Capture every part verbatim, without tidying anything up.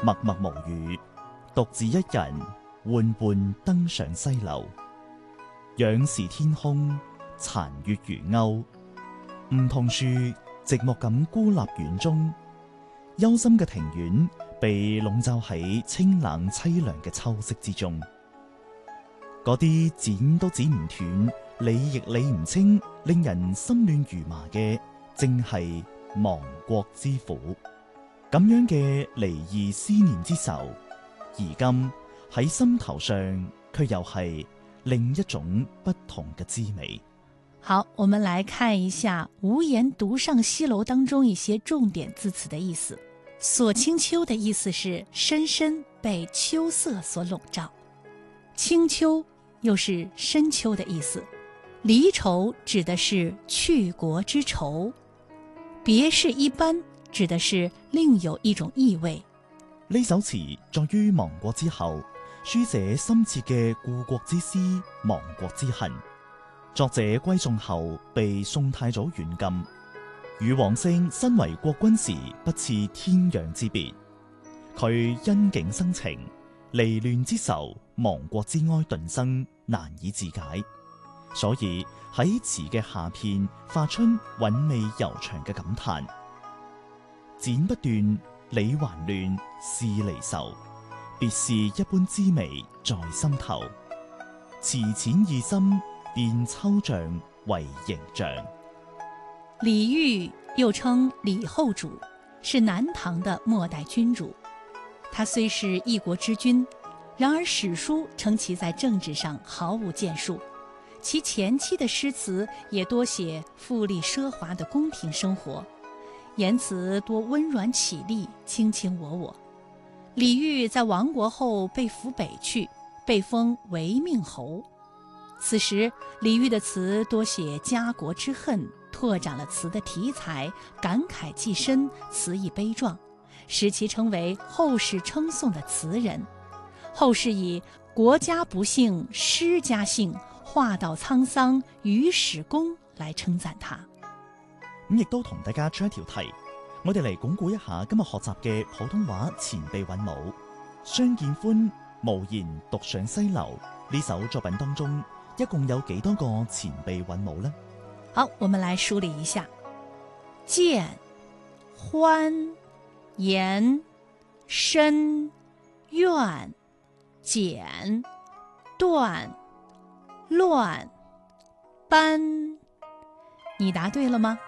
默默無語，獨自一人緩緩登上西樓。仰視天空，殘月如鈎，梧桐樹寂寞咁孤立園中，幽深嘅庭院被籠罩喺清冷淒涼嘅秋色之中。嗰啲剪都剪唔斷，理亦理唔清，令人心亂如麻嘅，正係亡國之苦。咁樣嘅離異思念之愁，而今喺心頭上，卻又係另一種不同嘅滋味。 好，我們來看一下無言獨上西樓當中一些重點字詞的意思。鎖清秋的意思是深深被秋色所籠罩，清秋又是深秋的意思。離愁指的是去國之愁，別是一般指的是另有一種意味。 呢首詞在於亡國之後，書寫深切嘅故國之思、亡國之恨。作者歸宋後被宋太祖軟禁，與黃勝身為國君時不似天壤之別。佢因景生情，離亂之愁、亡國之哀頓生，難以自解，所以喺詞嘅下片發出韻味悠長嘅感嘆。剪不斷，理還亂，是離愁，別是一般滋味在心頭。詞淺意深，變抽象為形象。 李煜又稱李後主，是南唐的末代君主。他雖是一國之君，然而史書稱其在政治上毫無建樹。其前期的詩詞也多寫富麗奢華的宮廷生活，言辭多溫軟綺麗，卿卿我我。李煜在亡國後被俘北去，被封為命侯。此時李煜的詞多寫家國之恨，拓展了詞的題材，感慨既深，詞意悲壯，使其成為後世稱頌的詞人。後世以國家不幸，詩家幸，話道滄桑，與史公來稱讚他。 咁亦都同大家出一條題，我哋嚟鞏固一下今日學習嘅普通話前備韻母。相見歡，無言獨上西樓呢首作品當中，一共有幾多個前備韻母呢？ 好，我們來梳理一下：見、歡、言、深、怨、簡、斷、亂、斑。你答對了嗎？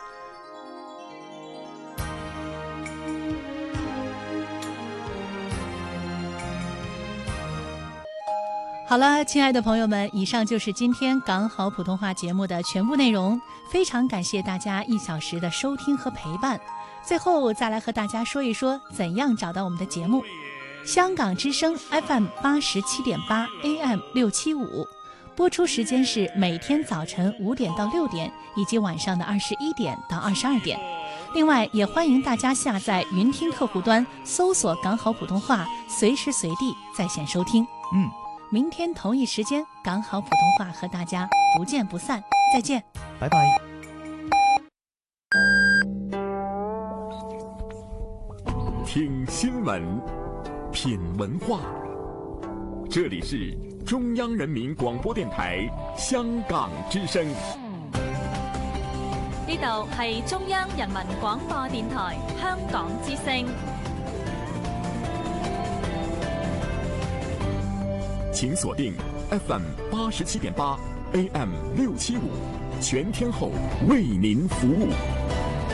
好了，親愛的朋友們，以上就是今天港好普通話節目的全部內容。非常感謝大家一小時的收聽和陪伴。最後再來和大家說一說怎樣找到我們的節目。香港之聲 F M 八十七點八 A M 六七五，播出時間是每天早晨五點到六點，以及晚上的二十一點到二十二點。另外也歡迎大家下載雲聽客戶端，搜索港好普通話，隨時隨地在線收聽。 嗯。 明天同一時間，港好普通話和大家不見不散，再見， 拜拜。 聽新聞，品文化，這裏是中央人民廣播電台香港之聲。 呢度係中央人民廣播電台香港之聲。 請鎖定 F M 八十七點八 A M 六七五，全天候為您服務。